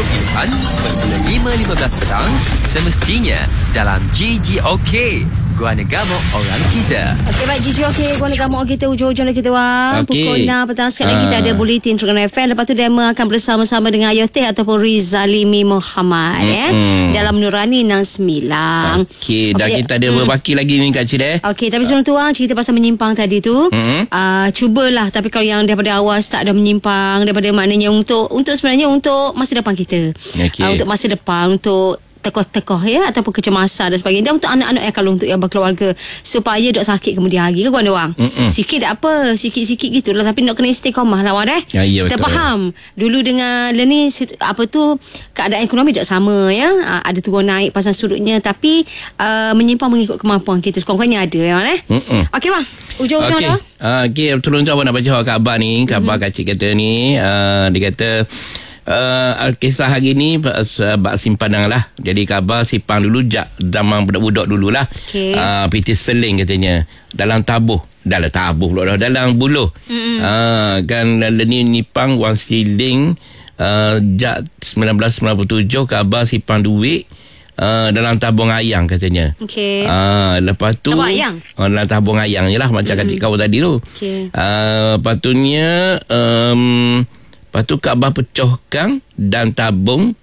Pilihan bermula 5.15 petang semestinya dalam GGOK Gua Negama Orang Kita. Okey, baik GGOK Gua Negama Orang Kita. Hujung-hujung dah kita wang. Pukul 6 petang sekali lagi kita ada Bulletin Terengganu FM. Lepas tu Dema akan bersama-sama dengan Ayah Teh ataupun Rizalimi Muhammad dalam Nurani 69. Okey, dah kita ada berbaki lagi ni Kak Cik. Okey, tapi sebelum tu wang, cerita pasal menyimpang tadi tu. Cubalah, tapi kalau yang daripada awal start dah menyimpang, daripada maknanya untuk sebenarnya untuk masa depan kita. Untuk masa depan, untuk tekoh-tekoh ya, ataupun kecemasan dan sebagainya, dan untuk anak-anak yang, kalau untuk yang berkeluarga, supaya dok sakit kemudian hari ke wang. Sikit tak apa, sikit-sikit gitulah, tapi nak kena istiqamah lah wang ya, kita betul. faham dulu dengan ni apa tu, keadaan ekonomi dok sama ya, ada turun naik pasang surutnya, tapi menyimpang mengikut kemampuan kita sekurang-kurangnya ada ya wang. Okey bang, ujung-ujung dah. Okey, betul tu abang nak baca khabar ni, khabar Kak Cik kata ni, dia kata kisah hari ni bak simpanan lah. Jadi khabar simpang dulu zaman budak-budak dululah. PT seling katanya dalam pula dalam buluh. Kan ni nipang wang siling jak 1997 khabar simpang duit dalam tabung ayang katanya. Lepas tu dalam tabung ayang je lah, macam kata kau tadi tu. Patutnya lepas tu khabar pecahkan dan tabung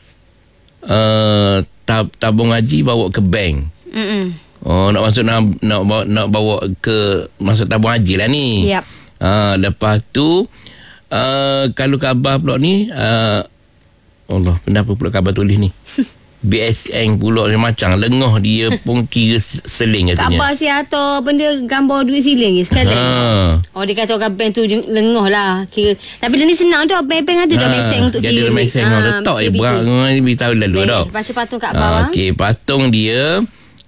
tabung haji bawa ke bank. Nak masuk nak bawa ke masuk tabung haji lah ni. Lepas tu kalau khabar pula ni Allah, kenapa pula khabar tulis ni? BSN pula macam lengah dia pun kira seling katanya. Khabar si atau benda gambar duit siling je sekali. Dia kata orang bank tu lengah lah kira. Tapi dia ni senang dah, bank-bank ada dah meseng untuk kira. Dia ada meseng letak je berang beritahu lalu dah. Baca patung kat bawah. Okey, patung dia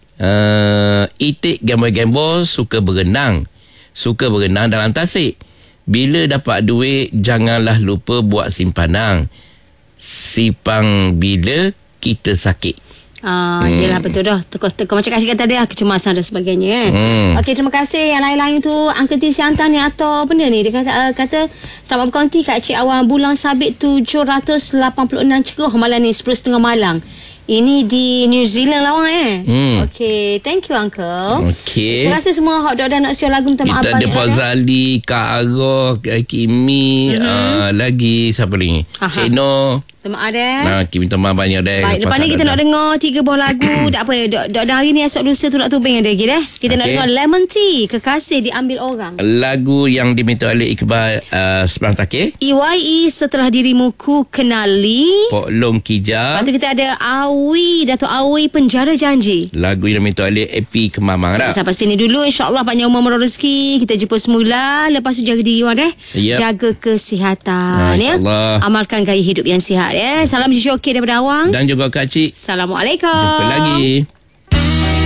itik gambar-gambar suka berenang dalam tasik. Bila dapat duit janganlah lupa buat simpanan. Simpang bila kita sakit. Yelah, betul dah. Tekor macam Kak Cik kata dia, kecemasan dan sebagainya. Okey, terima kasih. Yang lain-lain tu Uncle T hantar ni atau benda ni, dia kata selamat berkonti Kak Cik, awal bulan sabit 786 cerah malam ni 10.30 malam. Ini di New Zealand lah wang Okey, thank you Uncle. Terima kasih semua hot dog dan nak siap lagu minta maaf banyak. Kita ada Pak Zali, Kak Arah, Kak Kimi, lagi siapa lagi? Cik No. Terima kasih. Kita minta maaf banyak deh. Baik, lepas ni kita nak dengar 3 buah lagu. Tak apa, dok hari ni esok lusa tu nak tubing ada lagi Kita nak dengar Lemon Tea, Kekasih Diambil Orang. Lagu yang diminta oleh Iqbal Sebelang Takir. EYE Setelah Dirimu Ku Kenali. Pok Long Kija. Lepas tu kita ada Datuk Awi Penjara Janji. Lagu yang diminta oleh AP Kemamang dah. Sampai sini dulu, insyaAllah panjang umur murah rezeki. Kita jumpa semula. Lepas tu jaga diri jaga kesihatan amalkan gaya hidup yang sihat Salam GGOK daripada Awang dan juga Kak Cik. Assalamualaikum. Jumpa lagi.